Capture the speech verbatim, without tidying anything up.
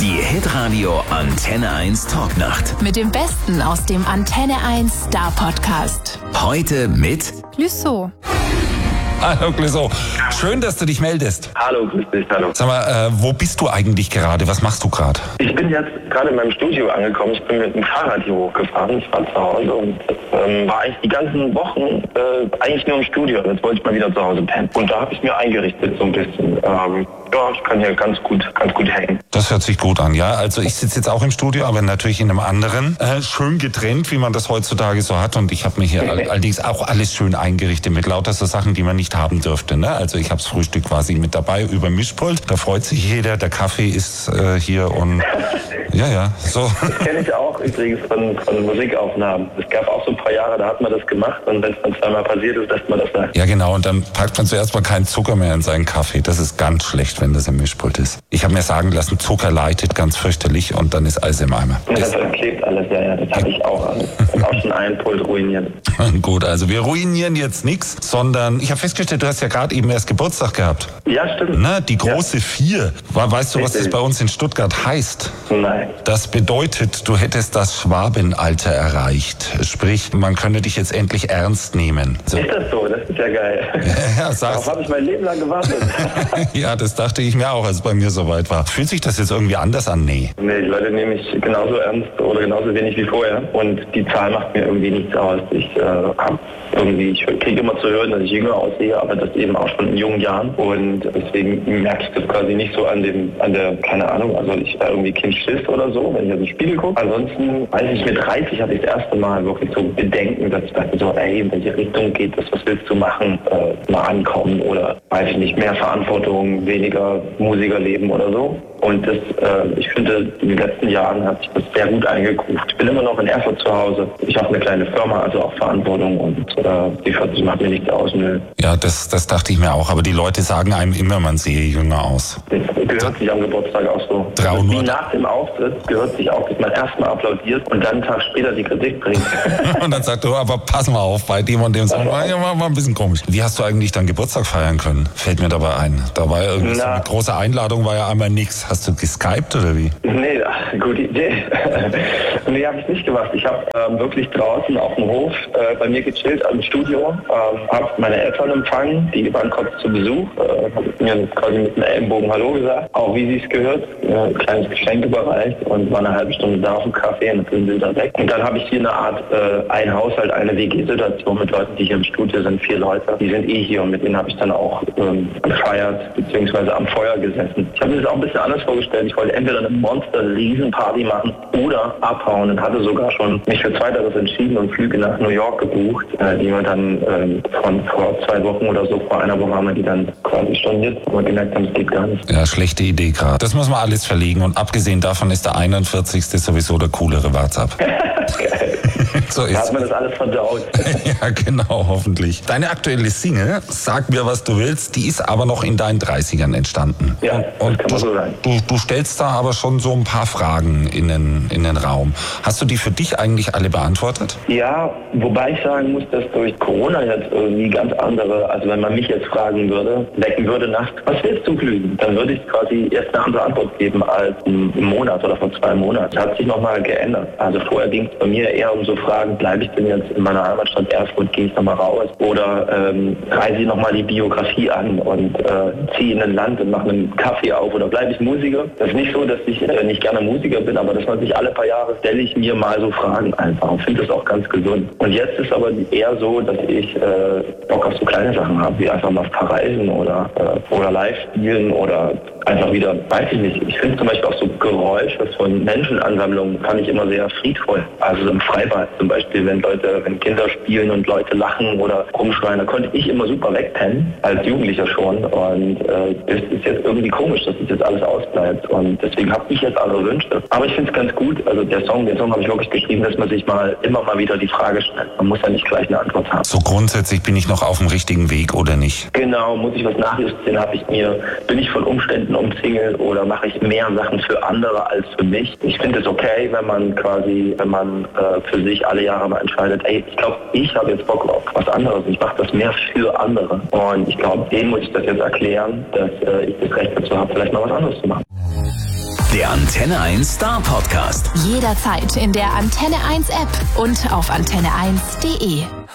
Die Hitradio Antenne eins Talknacht. Mit dem Besten aus dem Antenne eins Star Podcast. Heute mit Clouseau. Hallo Clouseau, schön, dass du dich meldest. Hallo, grüß dich, hallo. Sag mal, äh, wo bist du eigentlich gerade? Was machst du gerade? Ich bin jetzt gerade in meinem Studio angekommen. Ich bin mit dem Fahrrad hier hochgefahren. Ich war zu Hause und ähm, war eigentlich die ganzen Wochen äh, eigentlich nur im Studio. Jetzt wollte ich mal wieder zu Hause pennen. Und da habe ich mir eingerichtet so ein bisschen. Ähm, ja, ich kann hier ganz gut, ganz gut hängen. Das hört sich gut an, ja. Also ich sitze jetzt auch im Studio, aber natürlich in einem anderen. Äh, schön getrennt, wie man das heutzutage so hat. Und ich habe mir hier allerdings auch alles schön eingerichtet mit lauter so Sachen, die man nicht haben dürfte. Ne? Also ich habe das Frühstück quasi mit dabei über Mischpult. Da freut sich jeder. Der Kaffee ist äh, hier und ja, ja, so. Das kenne ich auch übrigens von, von Musikaufnahmen. Es gab auch so ein paar Jahre, da hat man das gemacht und wenn es dann zweimal passiert ist, lässt man das sagt. Ja genau, und dann packt man zuerst mal keinen Zucker mehr in seinen Kaffee. Das ist ganz schlecht, wenn das im Mischpult ist. Ich habe mir sagen lassen, Zucker leitet ganz fürchterlich und dann ist alles im Eimer. Und das klebt alles, ja, ja, das habe ich auch alles. Ich habe auch schon einen Pult ruiniert. Gut, also wir ruinieren jetzt nichts, sondern ich habe festgestellt, du hast ja gerade eben erst Geburtstag gehabt. Ja, stimmt. Na, die große ja. Vier. Weißt du, was das Richtig. bei uns in Stuttgart heißt? Nein. Das bedeutet, du hättest das Schwabenalter erreicht. Sprich, man könnte dich jetzt endlich ernst nehmen. So. Ist das so? Das ist ja geil. Ja, ja, Darauf habe ich mein Leben lang gewartet. Ja, das dachte ich mir auch, als es bei mir soweit war. Fühlt sich das jetzt irgendwie anders an? Nee. Nee, die Leute nehmen mich genauso ernst oder genauso wenig wie vorher. Und die Zahl macht mir irgendwie nichts aus. Ich äh, hab irgendwie, ich kriege immer zu hören, dass ich jünger aussehe, aber das eben auch schon in jungen Jahren. Und deswegen merke ich das quasi nicht so an dem, an der, keine Ahnung, also ich da irgendwie Kind Schiss oder so, wenn ich auf den Spiegel gucke. Ansonsten, weiß ich, mit dreißig hatte ich das erste Mal wirklich so Bedenken, dass ich dachte so, ey, in welche Richtung geht das, was willst du machen, äh, mal ankommen oder, weiß ich nicht, mehr Verantwortung, weniger Musikerleben oder so. Und das, äh, ich finde, in den letzten Jahren hat sich das sehr gut eingekuft. Ich bin immer noch in Erfurt zu Hause. Ich habe eine kleine Firma, also auch Verantwortung und äh, die vierzig macht mir nichts aus. Nö. Ja, das, das dachte ich mir auch. Aber die Leute sagen einem immer, man sehe jünger aus. Das gehört sich am Geburtstag auch so. Trau nur. Wie nach dem Auftritt gehört sich auch, dass man erstmal applaudiert und dann einen Tag später die Kritik bringt. Und dann sagt du, aber pass mal auf, bei dem und dem Song war ja mal ein bisschen komisch. Wie hast du eigentlich deinen Geburtstag feiern können? Fällt mir dabei ein. Da war ja irgendwie so eine große Einladung, war ja einmal nix. Hast du geskypt oder wie? Nee, ach, gute Idee. Nee, habe ich nicht gemacht. Ich habe ähm, wirklich draußen auf dem Hof äh, bei mir gechillt im Studio, ähm, habe meine Eltern empfangen, die waren kurz zu Besuch, äh, habe mir quasi mit einem Ellenbogen Hallo gesagt, auch wie sie es gehört, äh, ein kleines Geschenk überreicht und war eine halbe Stunde da auf dem Café und dann sind wir weg. Und dann habe ich hier eine Art, äh, ein Haushalt, eine W G-Situation mit Leuten, die hier im Studio sind, vier Leute, die sind eh hier und mit denen habe ich dann auch ähm, gefeiert, beziehungsweise am Feuer gesessen. Ich habe mir das auch ein bisschen anders vorgestellt. Ich wollte entweder eine Monster-Riesenparty machen oder abhauen und hatte sogar schon mich für Zweiteres entschieden und Flüge nach New York gebucht, äh, die wir dann äh, von vor zwei Wochen oder so, vor einer Woche haben wir die dann quasi storniert und gemerkt haben, es geht gar nicht. Ja, schlechte Idee gerade. Das muss man alles verlegen und abgesehen davon ist der einundvierzigste sowieso der coolere WhatsApp. Geil. So ist Da hat man das alles verdaut. Ja, genau, hoffentlich. Deine aktuelle Single, Sag mir, was du willst, die ist aber noch in deinen dreißigern entstanden. Ja, und das kann man du, so sagen. Du, du stellst da aber schon so ein paar Fragen in den, in den Raum. Hast du die für dich eigentlich alle beantwortet? Ja, wobei ich sagen muss, dass durch Corona jetzt irgendwie ganz andere, also wenn man mich jetzt fragen würde, wecken würde nachts, was willst du glühen? Dann würde ich quasi erst eine andere Antwort geben als im Monat oder vor zwei Monaten. Das hat sich nochmal geändert. Also vorher ging es bei mir eher um so Fragen, bleibe ich denn jetzt in meiner Heimatstadt Erfurt, gehe ich nochmal raus oder ähm, reise ich nochmal die Biografie an und äh, ziehe in ein Land und mache einen Kaffee auf oder bleibe ich Musiker? Das ist nicht so, dass ich äh, nicht gerne Musiker bin, aber dass man sich alle paar Jahre stelle ich mir mal so Fragen einfach und finde das auch ganz gesund. Und jetzt ist aber eher so, dass ich äh, Bock auf so kleine Sachen habe, wie einfach mal verreisen oder, äh, oder live spielen oder einfach wieder, weiß ich nicht. Ich finde zum Beispiel auch so Geräusche von Menschenansammlungen fand ich immer sehr friedvoll. Also so im Freibad zum Beispiel, wenn Leute, wenn Kinder spielen und Leute lachen oder rumschreien, da konnte ich immer super wegpennen, als Jugendlicher schon. Und äh, es ist jetzt irgendwie komisch, dass das jetzt alles ausbleibt. Und deswegen habe ich jetzt andere Wünsche. Aber ich finde es ganz gut, also der Song, den Song habe ich wirklich geschrieben, dass man sich mal immer mal wieder die Frage stellt. Man muss ja nicht gleich eine Antwort haben. So grundsätzlich, bin ich noch auf dem richtigen Weg oder nicht? Genau, muss ich was nachjustieren, habe ich mir, bin ich von Umständen umzingelt oder mache ich mehr Sachen für andere als für mich? Ich finde es okay, wenn man quasi, wenn man äh, für sich alle Jahre mal entscheidet, ey, ich glaube, ich habe jetzt Bock auf was anderes. Ich mache das mehr für andere. Und ich glaube, denen muss ich das jetzt erklären, dass äh, ich das Recht dazu habe, vielleicht mal was anderes zu machen. Der Antenne eins Star Podcast. Jederzeit in der Antenne eins App und auf antenne eins punkt de.